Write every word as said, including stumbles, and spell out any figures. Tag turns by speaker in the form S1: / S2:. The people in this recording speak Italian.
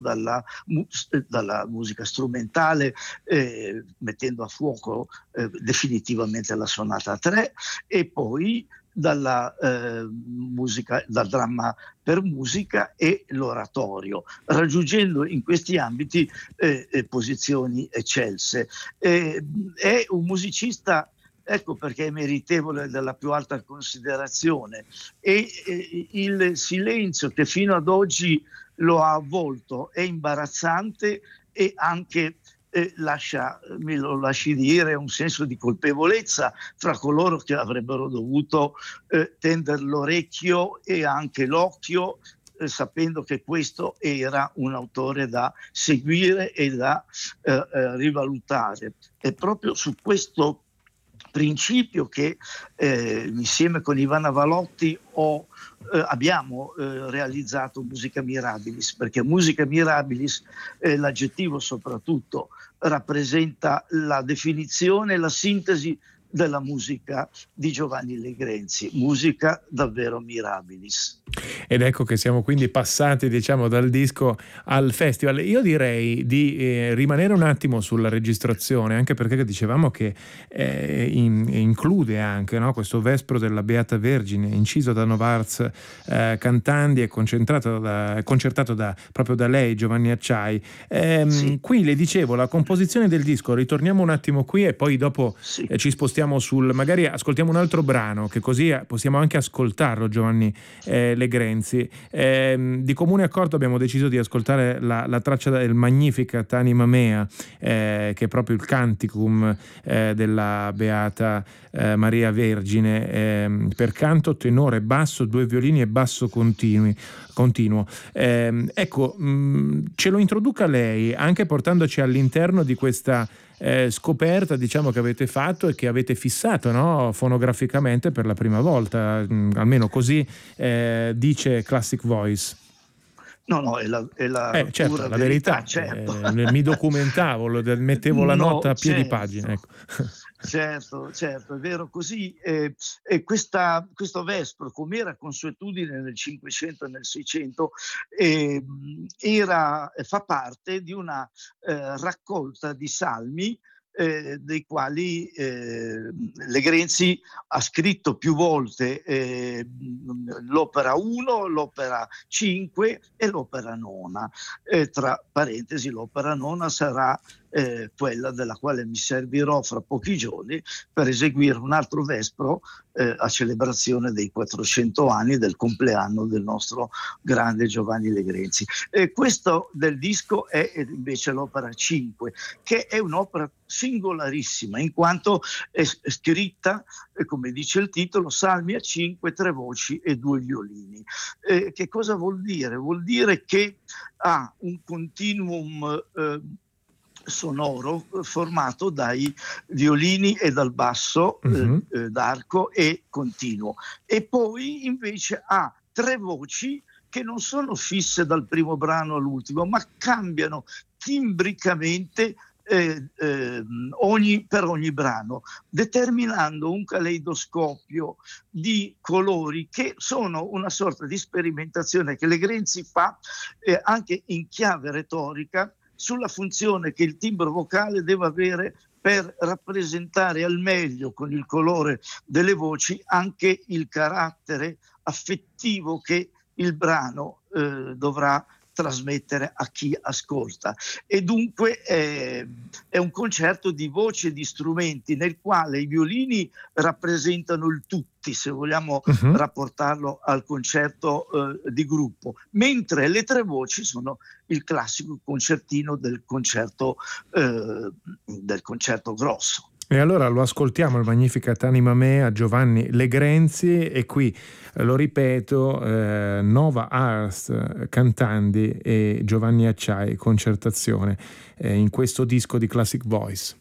S1: dalla, mu- dalla musica strumentale, eh, mettendo a fuoco eh, definitivamente la sonata tre, e poi dalla eh, musica, dal dramma per musica e l'oratorio, raggiungendo in questi ambiti eh, eh, posizioni eccelse. Eh, è un musicista, ecco perché è meritevole della più alta considerazione, e eh, il silenzio che fino ad oggi lo ha avvolto è imbarazzante, e anche eh, lascia, me lo lasci dire, un senso di colpevolezza fra coloro che avrebbero dovuto eh, tendere l'orecchio e anche l'occhio, eh, sapendo che questo era un autore da seguire e da eh, eh, rivalutare. È proprio su questo principio che eh, insieme con Ivana Valotti ho, eh, abbiamo eh, realizzato Musica Mirabilis, perché Musica Mirabilis, eh, l'aggettivo soprattutto, rappresenta la definizione e la sintesi della musica di Giovanni Legrenzi, musica davvero mirabilis.
S2: Ed ecco che siamo quindi passati, diciamo, dal disco al festival. Io direi di eh, rimanere un attimo sulla registrazione, anche perché dicevamo che eh, in, include anche, no, questo Vespro della Beata Vergine, inciso da Novarz eh, Cantandi e concentrato da, concertato da, proprio da lei, Giovanni Acciai. Ehm, sì. Qui le dicevo, la composizione del disco, ritorniamo un attimo qui e poi dopo sì. eh, ci spostiamo sul, magari ascoltiamo un altro brano, che così possiamo anche ascoltarlo, Giovanni eh, Legrenzi. Eh, di comune accordo abbiamo deciso di ascoltare la, la traccia del Magnificat Anima Mea, eh, che è proprio il canticum eh, della Beata eh, Maria Vergine, eh, per canto, tenore, basso, due violini e basso continui, continuo. Eh, ecco, mh, ce lo introduca lei, anche portandoci all'interno di questa Eh, scoperta, diciamo, che avete fatto e che avete fissato, no, fonograficamente per la prima volta, mh, almeno così eh, dice Classic Voice.
S1: No, no, è la, è la
S2: eh, certo,
S1: pura
S2: la
S1: verità,
S2: verità.
S1: certo.
S2: Eh, mi documentavo, lo, mettevo la
S1: no,
S2: nota a piedi
S1: certo.
S2: pagina. Ecco.
S1: Certo, certo, è vero così. Eh, e questa, questo Vespro, come era consuetudine nel Cinquecento e nel Seicento, eh, era, fa parte di una eh, raccolta di salmi eh, dei quali eh, Legrenzi ha scritto più volte eh, l'opera uno, l'opera cinque e l'opera nona. Eh, tra parentesi, l'opera nona sarà Eh, quella della quale mi servirò fra pochi giorni per eseguire un altro Vespro eh, a celebrazione dei quattrocento anni del compleanno del nostro grande Giovanni Legrenzi. Eh, questo del disco è invece l'opera cinque, che è un'opera singolarissima in quanto è scritta, eh, come dice il titolo, salmi a cinque, tre voci e due violini. Eh, che cosa vuol dire? Vuol dire che ha un continuum eh, sonoro formato dai violini e dal basso uh-huh. eh, d'arco e continuo, e poi invece ha tre voci che non sono fisse dal primo brano all'ultimo, ma cambiano timbricamente eh, eh, ogni, per ogni brano, determinando un caleidoscopio di colori che sono una sorta di sperimentazione che Legrenzi fa eh, anche in chiave retorica sulla funzione che il timbro vocale deve avere per rappresentare al meglio con il colore delle voci anche il carattere affettivo che il brano eh, dovrà trasmettere a chi ascolta. E dunque eh, è un concerto di voci e di strumenti nel quale i violini rappresentano il tutti, se vogliamo uh-huh. rapportarlo al concerto eh, di gruppo, mentre le tre voci sono il classico concertino del concerto eh, del concerto grosso.
S2: E allora lo ascoltiamo, il Magnificat Anima Mea, Giovanni Legrenzi, e qui eh, lo ripeto, eh, Nova Ars Cantandi e Giovanni Acciai, concertazione eh, in questo disco di Classic Voice.